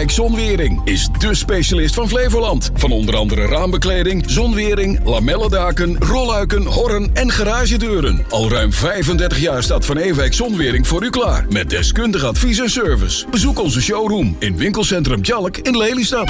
Ewijk Zonwering is dé specialist van Flevoland. Van onder andere raambekleding, zonwering, lamellendaken, rolluiken, horren en garagedeuren. Al ruim 35 jaar staat Van Ewijk Zonwering voor u klaar. Met deskundig advies en service. Bezoek onze showroom in winkelcentrum Tjalk in Lelystad.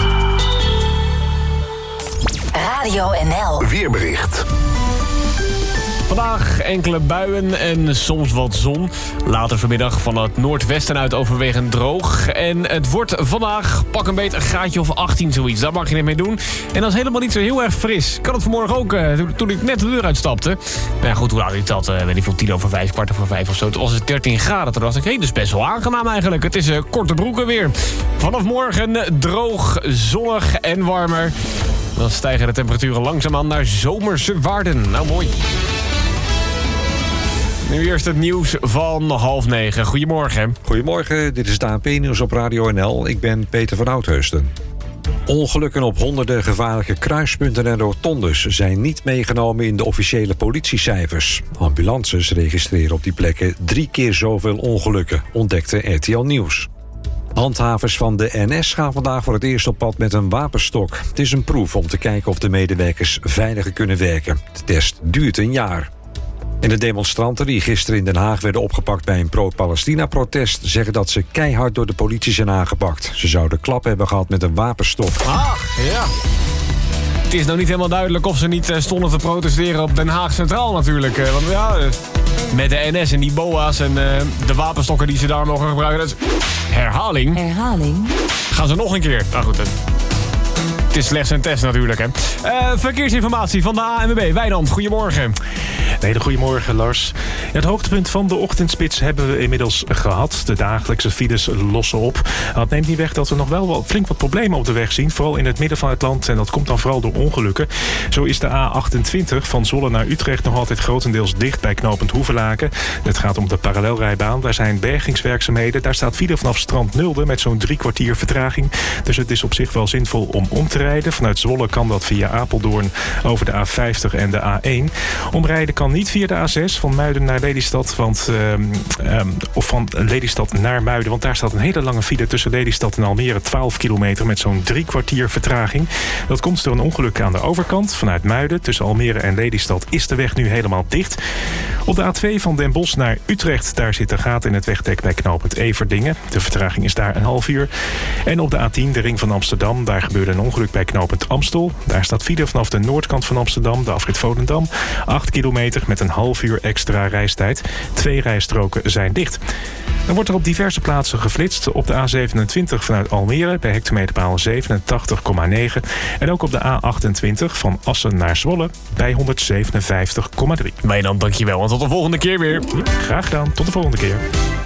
Radio NL. Weerbericht. Vandaag enkele buien en soms wat zon. Later vanmiddag van het noordwesten uit overwegend droog. En het wordt vandaag pak een beet een graadje of 18 zoiets. Daar mag je niet mee doen. En dat is helemaal niet zo heel erg fris. Ik had het vanmorgen ook toen ik net de deur uitstapte. Nou ja, goed, hoe laat ik dat? Weet ik veel, 5:10, 5:15 of zo. Toen was het 13 graden. Toen dacht ik, dat is best wel aangenaam eigenlijk. Het is korte broeken weer. Vanaf morgen droog, zonnig en warmer. Dan stijgen de temperaturen langzaamaan naar zomerse waarden. Nou, mooi. Nu eerst het nieuws van 8:30. Goedemorgen. Goedemorgen, dit is het ANP-nieuws op Radio NL. Ik ben Peter van Oudheusden. Ongelukken op honderden gevaarlijke kruispunten en rotondes zijn niet meegenomen in de officiële politiecijfers. Ambulances registreren op die plekken 3 keer zoveel ongelukken, ontdekte RTL Nieuws. Handhavers van de NS gaan vandaag voor het eerst op pad met een wapenstok. Het is een proef om te kijken of de medewerkers veiliger kunnen werken. De test duurt een jaar. En de demonstranten die gisteren in Den Haag werden opgepakt bij een pro-Palestina-protest zeggen dat ze keihard door de politie zijn aangepakt. Ze zouden klap hebben gehad met een wapenstok. Ah, ja. Het is nou niet helemaal duidelijk of ze niet stonden te protesteren op Den Haag Centraal natuurlijk. Want ja, met de NS en die BOA's en de wapenstokken die ze daar mogen gebruiken. Dat is herhaling. Gaan ze nog een keer. Nou goed, het is slechts een test natuurlijk, hè. Verkeersinformatie van de ANWB. Wijnand, goedemorgen. Hele goedemorgen, Lars. Het hoogtepunt van de ochtendspits hebben we inmiddels gehad. De dagelijkse files lossen op. Dat neemt niet weg dat we nog wel flink wat problemen op de weg zien. Vooral in het midden van het land. En dat komt dan vooral door ongelukken. Zo is de A28 van Zwolle naar Utrecht nog altijd grotendeels dicht bij knooppunt Hoevelaken. Het gaat om de parallelrijbaan. Daar zijn bergingswerkzaamheden. Daar staat file vanaf Strand Nulde met zo'n 3 kwartier vertraging. Dus het is op zich wel zinvol om te rijden. Vanuit Zwolle kan dat via Apeldoorn over de A50 en de A1. Omrijden kan niet via de A6 van Muiden naar Lelystad. Of van Lelystad naar Muiden. Want daar staat een hele lange file tussen Lelystad en Almere. 12 kilometer met zo'n 3 kwartier vertraging. Dat komt door een ongeluk aan de overkant. Vanuit Muiden tussen Almere en Lelystad is de weg nu helemaal dicht. Op de A2 van Den Bosch naar Utrecht. Daar zit een gat in het wegdek bij knooppunt Everdingen. De vertraging is daar een half uur. En op de A10, de ring van Amsterdam. Daar gebeurde een ongeluk bij knooppunt Amstel. Daar staat file vanaf de noordkant van Amsterdam, de afrit Volendam. 8 kilometer met een half uur extra reistijd. 2 rijstroken zijn dicht. Dan wordt er op diverse plaatsen geflitst. Op de A27 vanuit Almere bij hectometerpaal 87,9. En ook op de A28 van Assen naar Zwolle bij 157,3. Wijnand, dankjewel. En tot de volgende keer weer. Graag gedaan. Tot de volgende keer.